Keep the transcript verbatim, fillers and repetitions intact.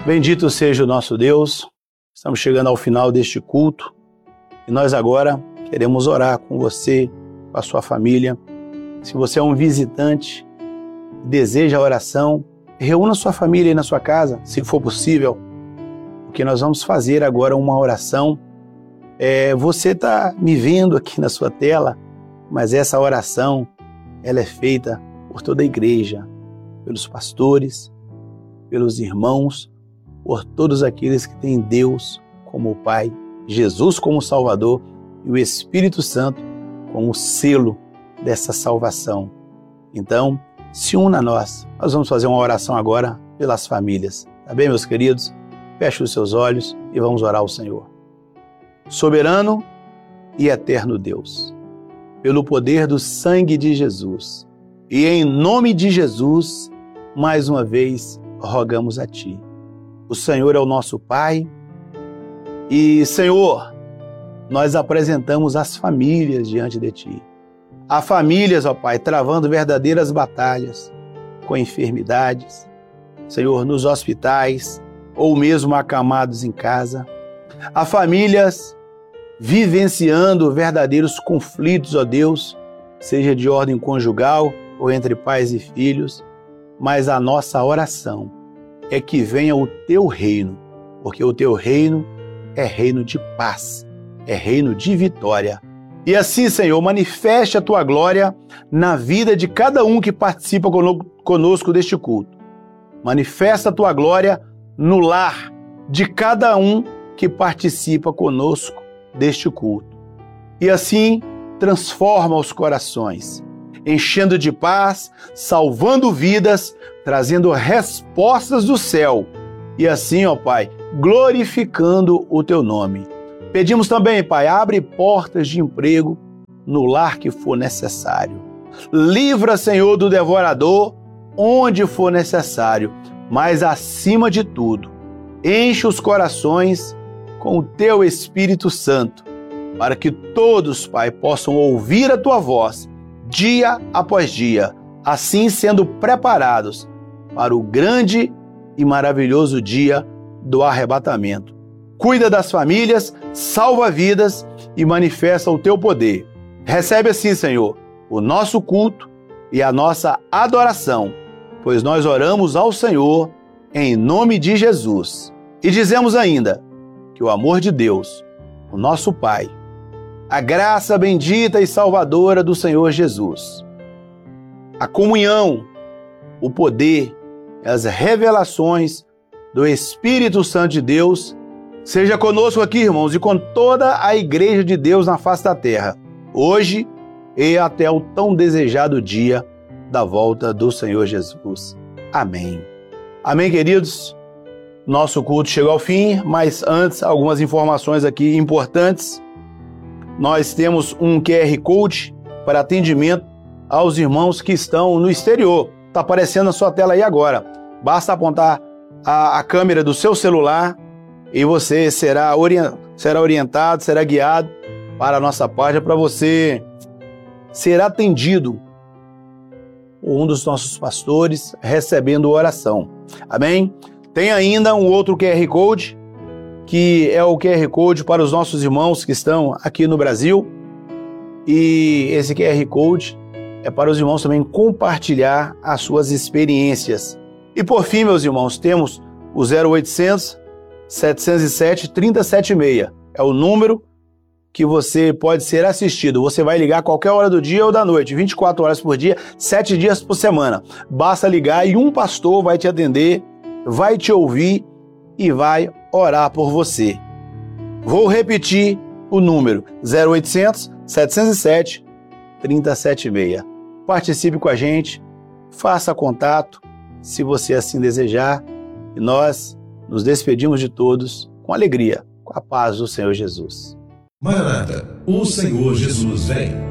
Bendito seja o nosso Deus. Estamos chegando ao final deste culto e nós agora queremos orar com você, com a sua família. Se você é um visitante e deseja a oração, reúna sua família aí na sua casa, se for possível, porque nós vamos fazer agora uma oração. É, você está me vendo aqui na sua tela, mas essa oração ela é feita por toda a igreja, pelos pastores, pelos irmãos, por todos aqueles que têm Deus como Pai, Jesus como Salvador e o Espírito Santo como selo dessa salvação. Então, se una a nós. Nós vamos fazer uma oração agora pelas famílias. Tá bem, meus queridos? Feche os seus olhos e vamos orar ao Senhor. Soberano e eterno Deus, pelo poder do sangue de Jesus e em nome de Jesus, mais uma vez rogamos a Ti. O Senhor é o nosso Pai e, Senhor, nós apresentamos as famílias diante de Ti. Há famílias, ó Pai, travando verdadeiras batalhas com enfermidades, Senhor, nos hospitais ou mesmo acamados em casa. Há famílias vivenciando verdadeiros conflitos, ó Deus, seja de ordem conjugal ou entre pais e filhos, mas a nossa oração é que venha o Teu reino, porque o Teu reino é reino de paz, é reino de vitória. E assim, Senhor, manifeste a Tua glória na vida de cada um que participa conosco deste culto. Manifesta a Tua glória no lar de cada um que participa conosco deste culto. E assim, transforma os corações, enchendo de paz, salvando vidas, trazendo respostas do céu. E assim, ó Pai, glorificando o Teu nome. Pedimos também, Pai, abre portas de emprego no lar que for necessário. Livra, Senhor, do devorador onde for necessário, mas acima de tudo, enche os corações com o Teu Espírito Santo, para que todos, Pai, possam ouvir a Tua voz dia após dia, assim sendo preparados para o grande e maravilhoso dia do arrebatamento. Cuida das famílias, salva vidas e manifesta o Teu poder. Recebe assim, Senhor, o nosso culto e a nossa adoração, pois nós oramos ao Senhor em nome de Jesus. E dizemos ainda que o amor de Deus, o nosso Pai, a graça bendita e salvadora do Senhor Jesus, a comunhão, o poder e as revelações do Espírito Santo de Deus seja conosco aqui, irmãos, e com toda a Igreja de Deus na face da terra, hoje e até o tão desejado dia da volta do Senhor Jesus. Amém. Amém, queridos? Nosso culto chegou ao fim, mas antes, algumas informações aqui importantes. Nós temos um Q R Code para atendimento aos irmãos que estão no exterior. Está aparecendo na sua tela aí agora. Basta apontar a, a câmera do seu celular e você será, orient, será orientado, será guiado para a nossa página para você ser atendido por um dos nossos pastores recebendo oração. Amém? Tem ainda um outro Q R Code, que é o Q R Code para os nossos irmãos que estão aqui no Brasil. E esse Q R Code é para os irmãos também compartilhar as suas experiências. E por fim, meus irmãos, temos o zero oitocentos, setecentos e sete, trinta e setenta e seis. É o número que você pode ser assistido. Você vai ligar a qualquer hora do dia ou da noite, vinte e quatro horas por dia, sete dias por semana. Basta ligar e um pastor vai te atender, vai te ouvir e vai orar por você. Vou repetir o número zero oitocentos, setecentos e sete, trinta e setenta e seis. Participe com a gente, faça contato, se você assim desejar, e nós nos despedimos de todos com alegria, com a paz do Senhor Jesus. Maranata, o Senhor Jesus vem.